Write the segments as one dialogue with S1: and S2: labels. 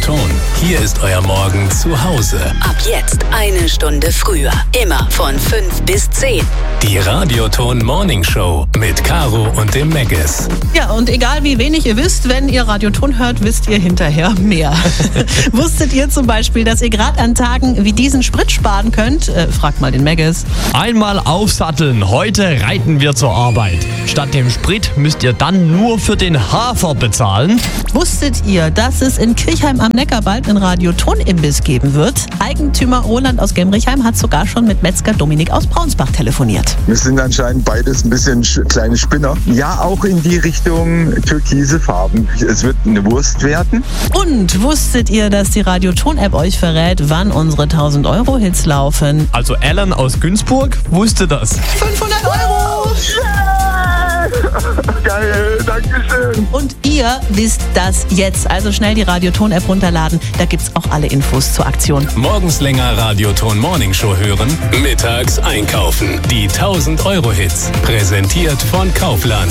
S1: Ton. Hier ist euer Morgen zu Hause.
S2: Ab jetzt 1 Stunde früher. Immer von 5 bis 10.
S1: Die Radioton Morning Show mit Caro und dem Megges.
S3: Ja, und egal wie wenig ihr wisst, wenn ihr Radioton hört, wisst ihr hinterher mehr. Wusstet ihr zum Beispiel, dass ihr gerade an Tagen wie diesen Sprit sparen könnt? Fragt mal den Megges.
S4: Einmal aufsatteln, heute reiten wir zur Arbeit. Statt dem Sprit müsst ihr dann nur für den Hafer bezahlen.
S3: Wusstet ihr, dass es in Kirchheim am Neckar bald einen Radioton-Imbiss geben wird? Eigentümer Roland aus Gemrichheim hat sogar schon mit Metzger Dominik aus Braunsbach telefoniert.
S5: Wir sind anscheinend beides ein bisschen kleine Spinner. Ja, auch in die Richtung türkise Farben. Es wird eine Wurst werden.
S3: Und wusstet ihr, dass die Radioton-App euch verrät, wann unsere 1000-Euro-Hits laufen?
S4: Also Alan aus Günzburg wusste das.
S3: 500 Euro!
S5: Geil, Dankeschön.
S3: Und ihr wisst das jetzt. Also schnell die Radioton-App runterladen. Da gibt's auch alle Infos zur Aktion.
S1: Morgens länger Radioton Morning Show hören, mittags einkaufen. Die 1000-Euro-Hits. Präsentiert von Kaufland.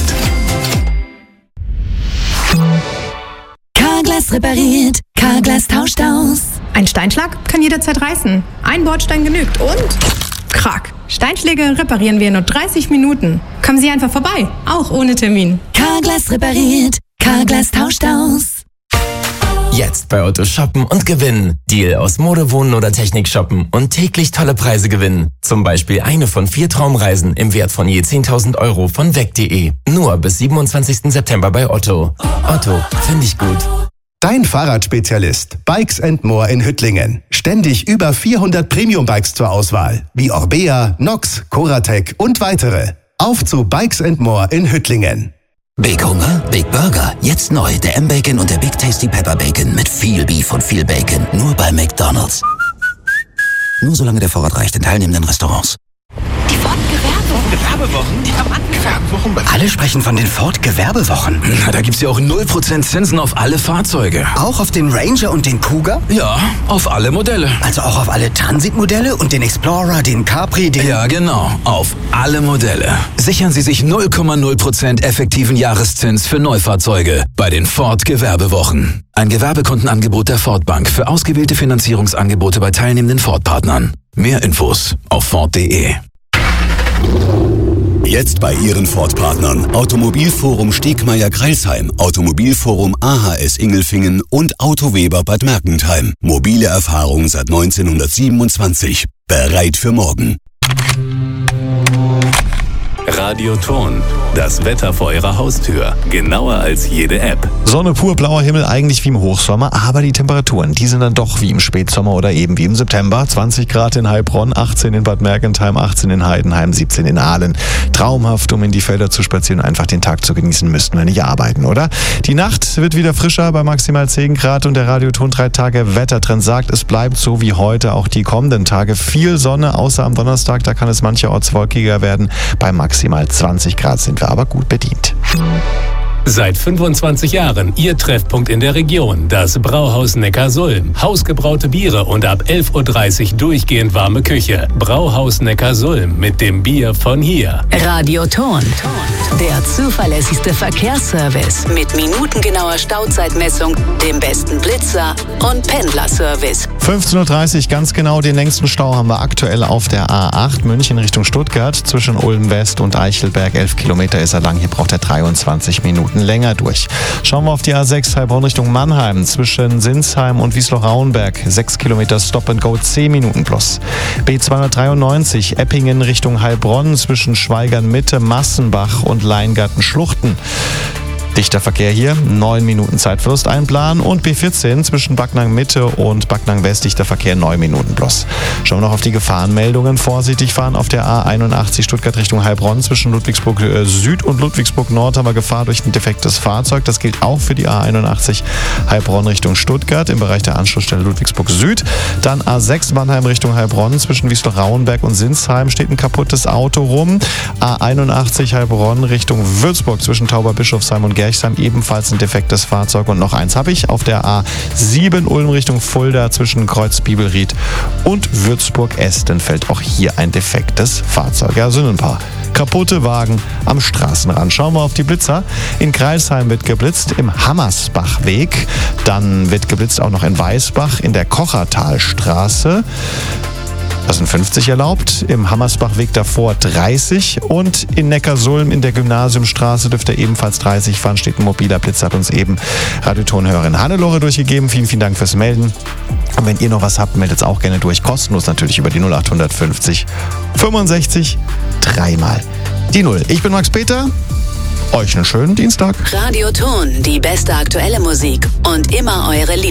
S2: Carglass repariert. Carglass tauscht aus.
S6: Ein Steinschlag kann jederzeit reißen. Ein Bordstein genügt und krack. Steinschläge reparieren wir in nur 30 Minuten. Kommen Sie einfach vorbei, auch ohne Termin.
S2: Carglass repariert. Carglass tauscht aus.
S7: Jetzt bei Otto shoppen und gewinnen. Deal aus Mode, Wohnen oder Technik shoppen und täglich tolle Preise gewinnen. Zum Beispiel eine von 4 Traumreisen im Wert von je 10.000 Euro von weg.de. Nur bis 27. September bei Otto. Otto, finde ich gut.
S8: Dein Fahrradspezialist Bikes & More in Hüttlingen. Ständig über 400 Premium-Bikes zur Auswahl, wie Orbea, Nox, Coratec und weitere. Auf zu Bikes & More in Hüttlingen.
S9: Big Hunger, Big Burger. Jetzt neu der M-Bacon und der Big Tasty Pepper Bacon mit viel Beef und viel Bacon. Nur bei McDonald's. Nur solange der Vorrat reicht in teilnehmenden Restaurants.
S2: Die
S10: Ford-Gewerbewochen? Die Gewerbewochen?
S9: Alle sprechen von den Ford-Gewerbewochen.
S10: Na, da gibt's ja auch 0% Zinsen auf alle Fahrzeuge.
S9: Auch auf den Ranger und den Cougar?
S10: Ja, auf alle Modelle.
S9: Also auch auf alle Transit-Modelle und den Explorer, den Capri, den...
S10: Ja, genau. Auf alle Modelle. Sichern Sie sich 0,0% effektiven Jahreszins für Neufahrzeuge bei den Ford-Gewerbewochen. Ein Gewerbekundenangebot der Ford Bank für ausgewählte Finanzierungsangebote bei teilnehmenden Ford-Partnern. Mehr Infos auf Ford.de.
S11: Jetzt bei Ihren Ford-Partnern. Automobilforum Stegmeier-Greilsheim, Automobilforum AHS Ingelfingen und Autoweber Bad Mergentheim. Mobile Erfahrung seit 1927. Bereit für morgen.
S1: Radioton. Das Wetter vor eurer Haustür. Genauer als jede App.
S12: Sonne pur, blauer Himmel, eigentlich wie im Hochsommer, aber die Temperaturen, die sind dann doch wie im Spätsommer oder eben wie im September. 20 Grad in Heilbronn, 18 in Bad Mergentheim, 18 in Heidenheim, 17 in Aalen. Traumhaft, um in die Felder zu spazieren und einfach den Tag zu genießen, müssten wir nicht arbeiten, oder? Die Nacht wird wieder frischer bei maximal 10 Grad und der Radioton 3 Tage Wettertrend sagt, es bleibt so wie heute auch die kommenden Tage. Viel Sonne, außer am Donnerstag, da kann es mancherorts wolkiger werden. Bei maximal 20 Grad sind wir aber gut bedient.
S1: Seit 25 Jahren Ihr Treffpunkt in der Region, das Brauhaus Neckarsulm. Hausgebraute Biere und ab 11.30 Uhr durchgehend warme Küche. Brauhaus Neckarsulm mit dem Bier von hier.
S2: Radioton. Der zuverlässigste Verkehrsservice mit minutengenauer Stauzeitmessung, dem besten Blitzer und Pendlerservice.
S12: 15.30 Uhr, ganz genau, den längsten Stau haben wir aktuell auf der A8 München Richtung Stuttgart. Zwischen Ulm West und Eichelberg, 11 Kilometer ist er lang. Hier braucht er 23 Minuten länger durch. Schauen wir auf die A6 Heilbronn Richtung Mannheim. Zwischen Sinsheim und Wiesloch-Rauenberg, 6 Kilometer Stop and Go, 10 Minuten plus. B293 Eppingen Richtung Heilbronn zwischen Schweigern Mitte, Massenbach und Leingarten-Schluchten. Dichter Verkehr hier, 9 Minuten Zeitverlust einplanen und B14 zwischen Backnang Mitte und Backnang West, dichter Verkehr 9 Minuten plus. Schauen wir noch auf die Gefahrenmeldungen. Vorsichtig fahren auf der A81 Stuttgart Richtung Heilbronn zwischen Ludwigsburg Süd und Ludwigsburg Nord haben wir Gefahr durch ein defektes Fahrzeug. Das gilt auch für die A81 Heilbronn Richtung Stuttgart im Bereich der Anschlussstelle Ludwigsburg Süd. Dann A6 Mannheim Richtung Heilbronn zwischen Wiesloch-Rauenberg und Sinsheim steht ein kaputtes Auto rum. A81 Heilbronn Richtung Würzburg zwischen Tauberbischofsheim und Gerchsheim ebenfalls ein defektes Fahrzeug. Und noch eins habe ich auf der A7 Ulm Richtung Fulda zwischen Kreuz-Bibelried und Würzburg-Estenfeld. Auch hier ein defektes Fahrzeug. Ja, sind ein paar Kaputte Wagen am Straßenrand. Schauen wir auf die Blitzer. In Greilsheim wird geblitzt im Hammersbachweg. Dann wird geblitzt auch noch in Weißbach in der Kochertalstraße. Das sind 50 erlaubt, im Hammersbachweg davor 30 und in Neckarsulm in der Gymnasiumstraße dürfte ebenfalls 30 fahren, steht ein mobiler Blitz, hat uns eben Radiotonhörerin Hannelore durchgegeben. Vielen, vielen Dank fürs Melden. Und wenn ihr noch was habt, meldet es auch gerne durch, kostenlos natürlich über die 0850 65 3-mal die 0. Ich bin Max Peter, euch einen schönen Dienstag.
S2: Radioton, die beste aktuelle Musik und immer eure